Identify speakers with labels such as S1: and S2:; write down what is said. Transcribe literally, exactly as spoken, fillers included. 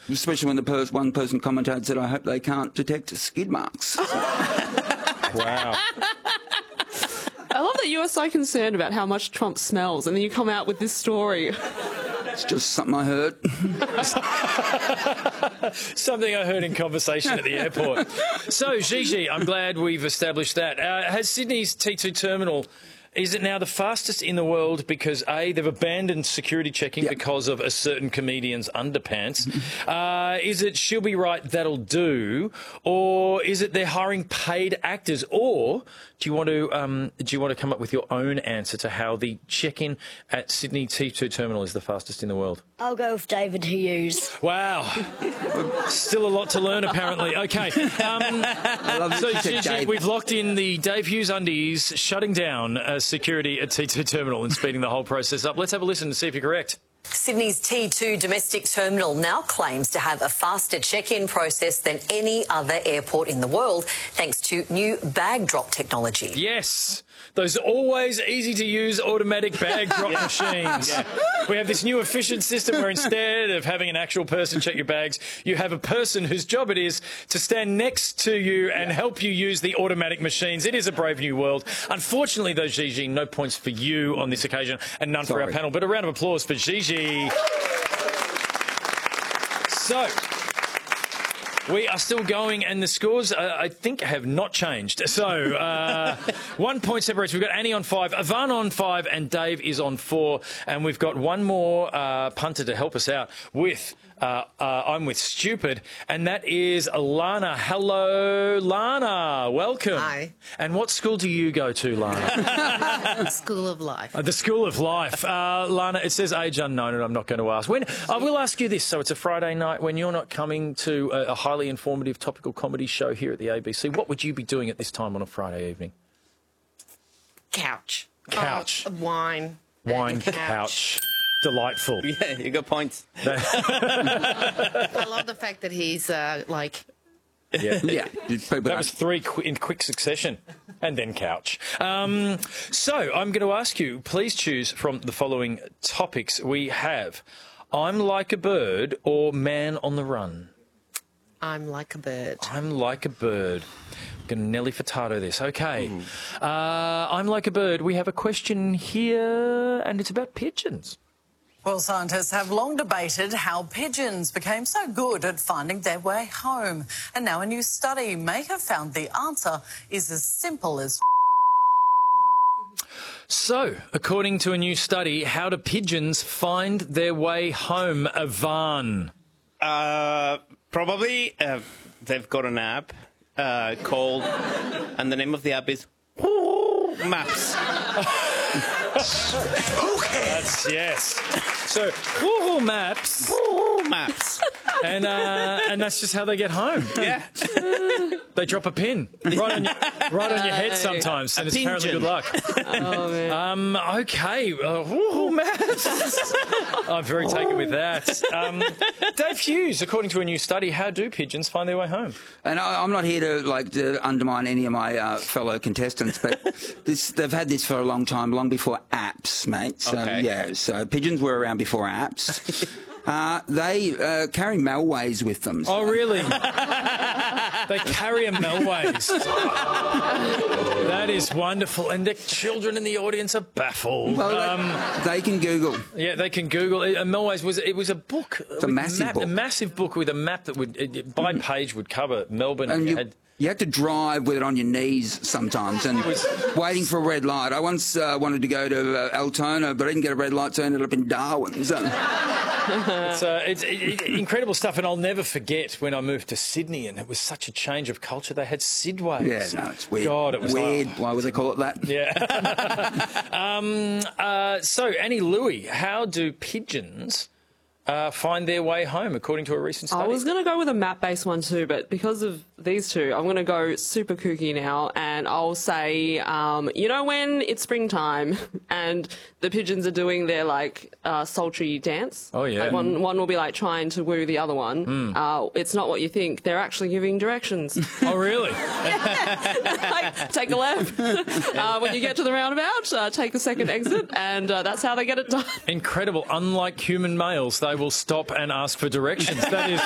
S1: Especially when the pers one person commented said, I hope they can't detect skid marks.
S2: Wow.
S3: I love that you are so concerned about how much Trump smells, and then you come out with this story.
S1: It's just something I heard.
S2: Something I heard in conversation at the airport. So, Gigi, I'm glad we've established that. Uh, has Sydney's T two terminal... Is it now the fastest in the world because, A, they've abandoned security checking yep. because of a certain comedian's underpants? uh, is it she'll be right, that'll do? Or is it they're hiring paid actors? Or do you want to um, do you want to come up with your own answer to how the check-in at Sydney T two terminal is the fastest in the world?
S4: I'll go with David Hughes.
S2: Wow. Still a lot to learn, apparently. OK. Um, so, Gigi, we've locked in the Dave Hughes undies shutting down uh, security at T two terminal and speeding the whole process up. Let's have a listen and see if you're correct.
S5: Sydney's T two domestic terminal now claims to have a faster check-in process than any other airport in the world, thanks to new bag drop technology.
S2: Yes, those always easy-to-use automatic bag drop yeah. machines. Yeah. We have this new efficient system where instead of having an actual person check your bags, you have a person whose job it is to stand next to you and help you use the automatic machines. It is a brave new world. Unfortunately, though, Gigi, no points for you on this occasion and none Sorry. for our panel, but a round of applause for Gigi. So, we are still going, and the scores, uh, I think, have not changed. So, uh, one point separates. We've got Annie on five, Ivan on five, and Dave is on four. And we've got one more uh, punter to help us out with uh, uh, I'm with Stupid, and that is Lana. Hello, Lana. Welcome.
S6: Hi.
S2: And what school do you go to, Lana?
S6: School of Life.
S2: Uh, the School of Life. Uh, Lana, it says age unknown, and I'm not going to ask. When I will ask you this. So it's a Friday night when you're not coming to a, a highly informative topical comedy show here at the A B C. What would you be doing at this time on a Friday evening?
S6: Couch.
S2: Couch.
S6: Uh, wine.
S2: Wine,
S6: couch.
S2: couch. Delightful.
S7: Yeah, you got points.
S6: I love the fact that he's uh, like...
S2: Yeah.
S1: yeah.
S2: That was three qu in quick succession. And then couch. Um, so I'm going to ask you, please choose from the following topics. We have I'm Like a Bird or Man on the Run.
S6: I'm like a bird.
S2: I'm like a bird. I'm going to Nelly Furtado this. OK. Uh, I'm like a bird. We have a question here, and it's about pigeons.
S8: Well, scientists have long debated how pigeons became so good at finding their way home. And now a new study may have found the answer is as simple as...
S2: So, according to a new study, how do pigeons find their way home, Ivan?
S7: Uh, probably uh, they've got an app uh, called... and the name of the app is... Maps.
S2: Okay. That's, yes. So, Google Maps.
S7: Google Maps.
S2: And, uh, and that's just how they get home.
S7: Yeah.
S2: They drop a pin right on your, right on your head sometimes, and
S7: a
S2: it's apparently
S7: pigeon.
S2: good luck.
S3: Oh, man.
S2: Um, okay. Uh, Google Maps. I'm very taken with that. Um, Dave Hughes, according to a new study, how do pigeons find their way home?
S1: And I, I'm not here to like to undermine any of my uh, fellow contestants, but this, they've had this for a long time, long before apps, mate. So,
S7: okay.
S1: yeah, so pigeons were around before apps. Uh, they uh, carry Melways with them. So.
S2: Oh, really? They carry a Melways. That is wonderful. And the children in the audience are baffled.
S1: Well,
S2: um,
S1: they, they can Google.
S2: Yeah, they can Google. A Melways was it was a book.
S1: It's a massive
S2: map,
S1: book.
S2: A massive book with a map that would it, it, by page would cover Melbourne.
S1: And you,
S2: had,
S1: you had to drive with it on your knees sometimes and waiting for a red light. I once uh, wanted to go to uh, Altona, but I didn't get a red light, so I ended up in Darwin. So.
S2: It's, uh, it's it, it, incredible stuff, and I'll never forget when I moved to Sydney, and it was such a change of culture. They had Sidways.
S1: Yeah, no, it's weird.
S2: God, it was
S1: weird.
S2: Like,
S1: why would they call it that?
S2: Yeah. um, uh, so, Annie Louie, how do pigeons uh, find their way home, according to a recent study?
S3: I was going to go with a map-based one too, but because of these two, I'm going to go super kooky now, and I'll say, um, you know when it's springtime and the pigeons are doing their, like, uh, sultry dance?
S2: Oh, yeah.
S3: Like one, one will be, like, trying to woo the other one.
S2: Mm.
S3: Uh, it's not what you think. They're actually giving directions.
S2: Oh, really?
S3: Like, take a left. uh, when you get to the roundabout, uh, take a second exit, and uh, that's how they get it done.
S2: Incredible. Unlike human males, they will stop and ask for directions. That is